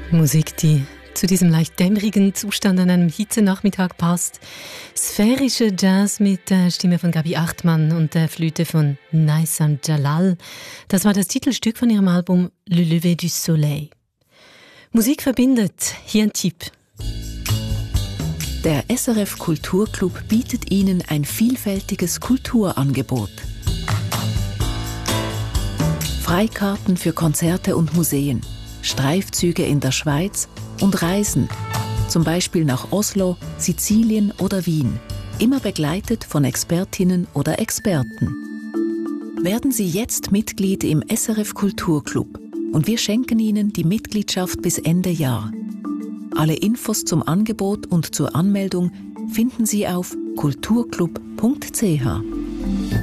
Musik, die zu diesem leicht dämmerigen Zustand an einem Hitzenachmittag passt. Sphärische Jazz mit der Stimme von Gabi Achtmann und der Flöte von Naysam Jalal. Das war das Titelstück von ihrem Album Le Lever du Soleil. Musik verbindet. Hier ein Tipp. Der SRF Kulturclub bietet Ihnen ein vielfältiges Kulturangebot. Freikarten für Konzerte und Museen, Streifzüge in der Schweiz und Reisen, zum Beispiel nach Oslo, Sizilien oder Wien, immer begleitet von Expertinnen oder Experten. Werden Sie jetzt Mitglied im SRF Kulturclub und wir schenken Ihnen die Mitgliedschaft bis Ende Jahr. Alle Infos zum Angebot und zur Anmeldung finden Sie auf kulturclub.ch.